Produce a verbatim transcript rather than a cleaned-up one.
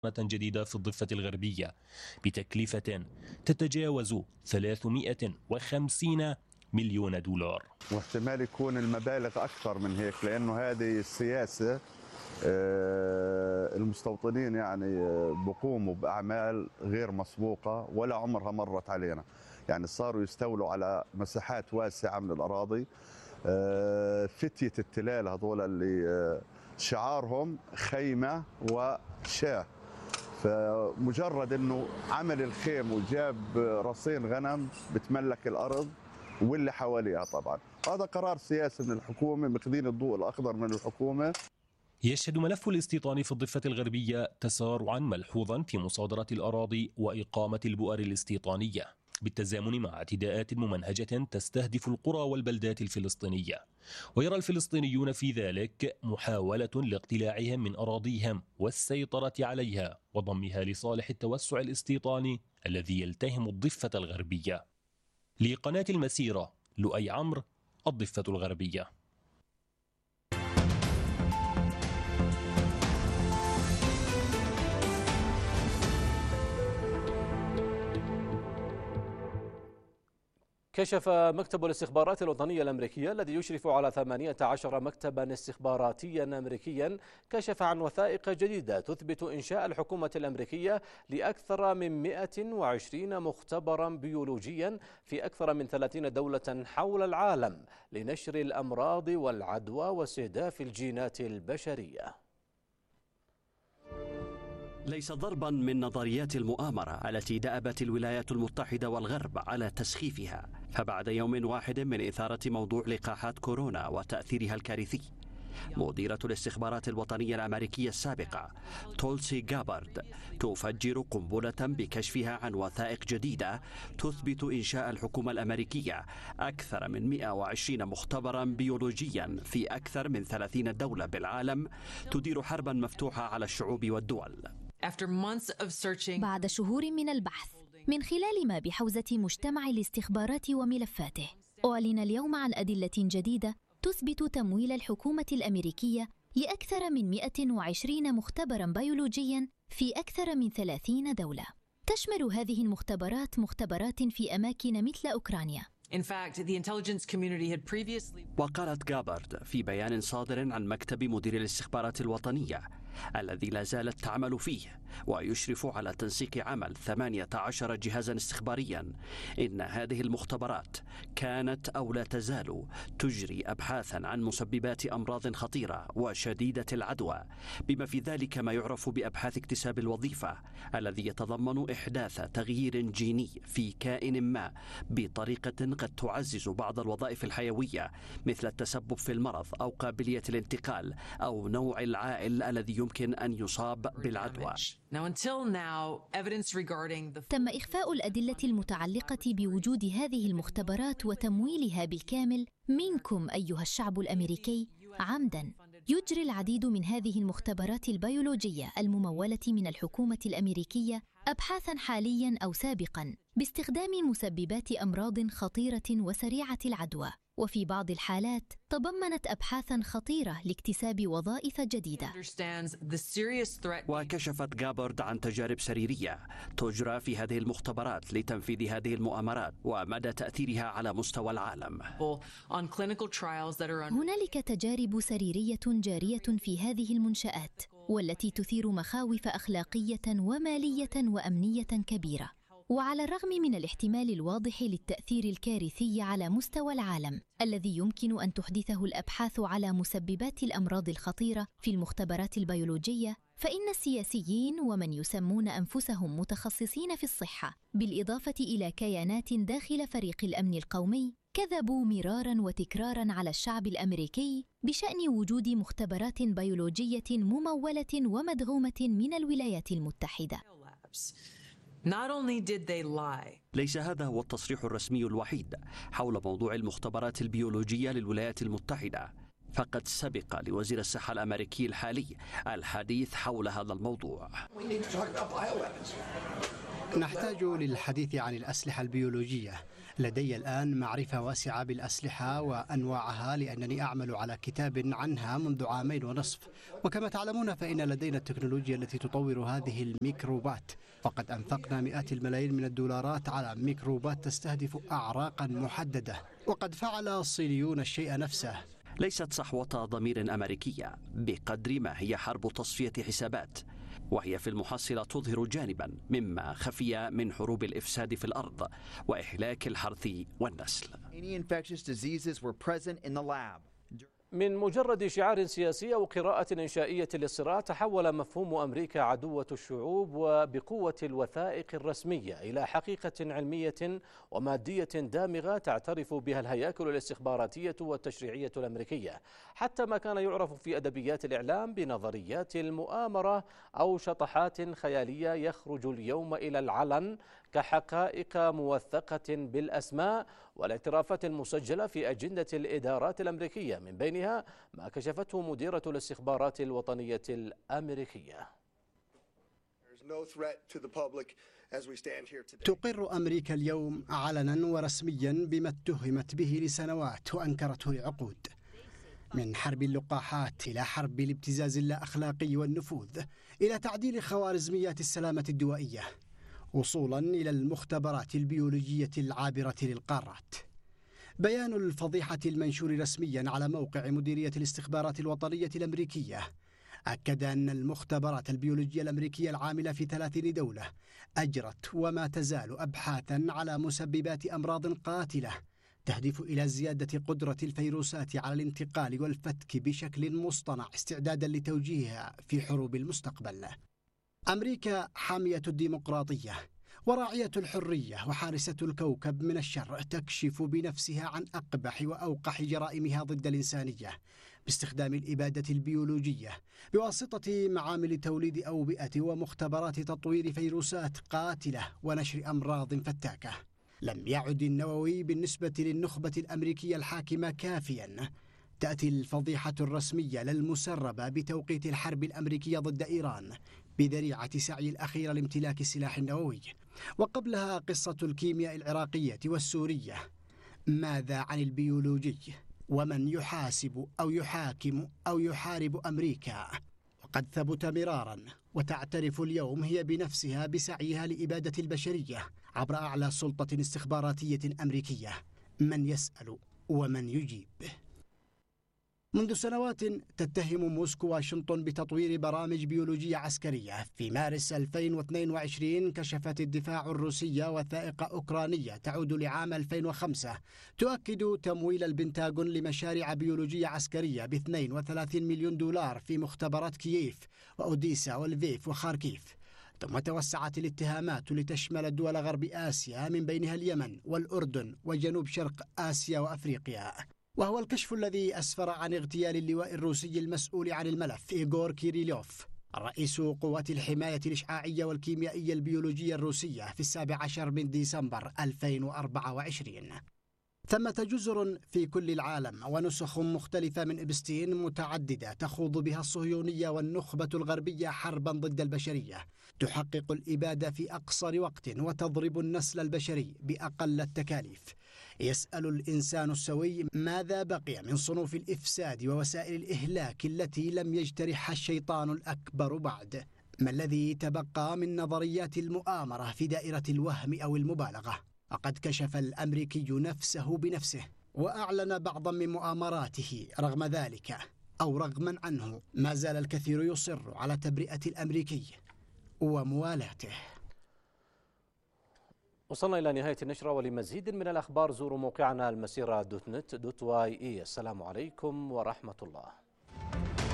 جديدة في الضفة الغربية بتكلفة تتجاوز ثلاثمائة وخمسين مليون دولار. واحتمال يكون المبالغ أكثر من هيك، لأنه هذه السياسة المستوطنين يعني بقوموا بأعمال غير مسبوقة ولا عمرها مرت علينا، يعني صاروا يستولوا على مساحات واسعة من الأراضي. فتية التلال هذول اللي شعارهم خيمة وشاه، فمجرد انه عمل الخيم وجاب رصين غنم بتملك الارض واللي حواليها. طبعا هذا قرار سياسي من الحكومه، ماخذين الضوء الاخضر من الحكومه. يشهد ملف الاستيطان في الضفة الغربية تسارعا ملحوظا في مصادرة الأراضي وإقامة البؤر الاستيطانية، بالتزامن مع اعتداءات ممنهجة تستهدف القرى والبلدات الفلسطينية. ويرى الفلسطينيون في ذلك محاولة لاقتلاعهم من أراضيهم والسيطرة عليها وضمها لصالح التوسع الاستيطاني الذي يلتهم الضفة الغربية. لقناة المسيرة، لؤي عمرو، الضفة الغربية. كشف مكتب الاستخبارات الوطنية الأمريكية الذي يشرف على ثمانية عشر مكتبا استخباراتيا أمريكيا كشف عن وثائق جديدة تثبت إنشاء الحكومة الأمريكية لأكثر من مئة وعشرين مختبرا بيولوجيا في أكثر من ثلاثين دولة حول العالم لنشر الأمراض والعدوى واستهداف الجينات البشرية. ليس ضربا من نظريات المؤامرة التي دأبت الولايات المتحدة والغرب على تسخيفها، فبعد يوم واحد من إثارة موضوع لقاحات كورونا وتأثيرها الكارثي، مديرة الاستخبارات الوطنية الأمريكية السابقة تولسي جابارد تفجر قنبلة بكشفها عن وثائق جديدة تثبت إنشاء الحكومة الأمريكية أكثر من مئة وعشرين مختبرا بيولوجيا في أكثر من ثلاثين دولة بالعالم تدير حربا مفتوحة على الشعوب والدول. بعد شهور من البحث من خلال ما بحوزة مجتمع الاستخبارات وملفاته، أعلن اليوم عن أدلة جديدة تثبت تمويل الحكومة الأمريكية لأكثر من مئة وعشرين مختبرا بيولوجيا في أكثر من ثلاثين دولة. تشمل هذه المختبرات مختبرات في أماكن مثل أوكرانيا. وقالت جابارد في بيان صادر عن مكتب مدير الاستخبارات الوطنية الذي لا زالت تعمل فيه ويشرف على تنسيق عمل ثمانية عشر جهازا استخباريا، إن هذه المختبرات كانت أو لا تزال تجري أبحاثا عن مسببات أمراض خطيرة وشديدة العدوى، بما في ذلك ما يعرف بأبحاث اكتساب الوظيفة الذي يتضمن إحداث تغيير جيني في كائن ما بطريقة قد تعزز بعض الوظائف الحيوية مثل التسبب في المرض أو قابلية الانتقال أو نوع العائل الذي يمكن أن يصاب بالعدوى. تم إخفاء الأدلة المتعلقة بوجود هذه المختبرات وتمويلها بالكامل منكم أيها الشعب الأمريكي عمداً. يجري العديد من هذه المختبرات البيولوجية الممولة من الحكومة الأمريكية أبحاثاً حالياً أو سابقاً باستخدام مسببات أمراض خطيرة وسريعة العدوى، وفي بعض الحالات تضمنت أبحاثاً خطيرة لاكتساب وظائف جديدة. وكشفت جابارد عن تجارب سريرية تجرى في هذه المختبرات لتنفيذ هذه المؤامرات ومدى تأثيرها على مستوى العالم. هنالك تجارب سريرية جارية في هذه المنشآت، والتي تثير مخاوف أخلاقية ومالية وأمنية كبيرة. وعلى الرغم من الاحتمال الواضح للتأثير الكارثي على مستوى العالم الذي يمكن أن تحدثه الأبحاث على مسببات الأمراض الخطيرة في المختبرات البيولوجية، فإن السياسيين ومن يسمون أنفسهم متخصصين في الصحة بالإضافة إلى كيانات داخل فريق الأمن القومي كذبوا مراراً وتكراراً على الشعب الأمريكي بشأن وجود مختبرات بيولوجية ممولة ومدعومة من الولايات المتحدة. ليس هذا هو التصريح الرسمي الوحيد حول موضوع المختبرات البيولوجية للولايات المتحدة، فقد سبق لوزير الصحة الأمريكي الحالي الحديث حول هذا الموضوع. نحتاج للحديث عن الأسلحة البيولوجية. لدي الآن معرفة واسعة بالأسلحة وأنواعها لأنني أعمل على كتاب عنها منذ عامين ونصف. وكما تعلمون فإن لدينا التكنولوجيا التي تطور هذه الميكروبات، وقد أنفقنا مئات الملايين من الدولارات على ميكروبات تستهدف أعراقا محددة، وقد فعل الصينيون الشيء نفسه. ليست صحوة ضمير أمريكية بقدر ما هي حرب تصفية حسابات، وهي في المحصلة تظهر جانبا مما خفي من حروب الإفساد في الأرض وإهلاك الحرث والنسل. من مجرد شعار سياسي أو قراءة إنشائية للصراع، تحول مفهوم أمريكا عدوة الشعوب وبقوة الوثائق الرسمية إلى حقيقة علمية ومادية دامغة تعترف بها الهياكل الاستخباراتية والتشريعية الأمريكية، حتى ما كان يعرف في أدبيات الإعلام بنظريات المؤامرة أو شطحات خيالية يخرج اليوم إلى العلن كحقائق موثقة بالأسماء والاعترافات المسجلة في أجندة الإدارات الأمريكية، من بينها ما كشفته مديرة الاستخبارات الوطنية الأمريكية. تقر أمريكا اليوم علنا ورسميا بما اتهمت به لسنوات وأنكرته لعقود، من حرب اللقاحات إلى حرب الابتزاز اللا أخلاقي والنفوذ، إلى تعديل خوارزميات السلامة الدوائية، وصولا إلى المختبرات البيولوجية العابرة للقارات. بيان الفضيحة المنشور رسميا على موقع مديرية الاستخبارات الوطنية الأمريكية أكد أن المختبرات البيولوجية الأمريكية العاملة في ثلاثين دولة أجرت وما تزال أبحاثا على مسببات أمراض قاتلة تهدف إلى زيادة قدرة الفيروسات على الانتقال والفتك بشكل مصطنع استعدادا لتوجيهها في حروب المستقبل. أمريكا حامية الديمقراطية وراعية الحرية وحارسة الكوكب من الشر، تكشف بنفسها عن أقبح وأوقح جرائمها ضد الإنسانية باستخدام الإبادة البيولوجية بواسطة معامل توليد أوبئة ومختبرات تطوير فيروسات قاتلة ونشر أمراض فتاكة. لم يعد النووي بالنسبة للنخبة الأمريكية الحاكمة كافيا. تأتي الفضيحة الرسمية للمسربة بتوقيت الحرب الأمريكية ضد إيران بذريعة سعي الأخير لامتلاك السلاح النووي، وقبلها قصة الكيمياء العراقية والسورية. ماذا عن البيولوجي ومن يحاسب أو يحاكم أو يحارب أمريكا؟ وقد ثبت مرارا وتعترف اليوم هي بنفسها بسعيها لإبادة البشرية عبر أعلى سلطة استخباراتية أمريكية. من يسأل ومن يجيب؟ منذ سنوات تتهم موسكو واشنطن بتطوير برامج بيولوجية عسكرية. في مارس ألفين واثنين وعشرين كشفت الدفاع الروسية وثائق أوكرانية تعود لعام ألفين وخمسة تؤكد تمويل البنتاغون لمشاريع بيولوجية عسكرية ب اثنين وثلاثين مليون دولار في مختبرات كييف وأوديسا والفيف وخاركيف. ثم توسعت الاتهامات لتشمل دول غرب آسيا من بينها اليمن والأردن وجنوب شرق آسيا وأفريقيا. وهو الكشف الذي أسفر عن اغتيال اللواء الروسي المسؤول عن الملف إيغور كيريلوف رئيس قوات الحماية الإشعاعية والكيميائية البيولوجية الروسية في السابع عشر من ديسمبر ألفين وأربعة وعشرين. ثمة جزر في كل العالم ونسخ مختلفة من إبستين متعددة تخوض بها الصهيونية والنخبة الغربية حربا ضد البشرية، تحقق الإبادة في أقصر وقت وتضرب النسل البشري بأقل التكاليف. يسأل الإنسان السوي ماذا بقي من صنوف الإفساد ووسائل الإهلاك التي لم يجترحها الشيطان الأكبر بعد؟ ما الذي تبقى من نظريات المؤامرة في دائرة الوهم أو المبالغة؟ وقد كشف الأمريكي نفسه بنفسه وأعلن بعضا من مؤامراته. رغم ذلك أو رغما عنه ما زال الكثير يصر على تبرئة الأمريكي وموالاته. وصلنا إلى نهاية النشرة، ولمزيد من الأخبار زوروا موقعنا المسيرة دوت نت دوت واي إي. السلام عليكم ورحمة الله.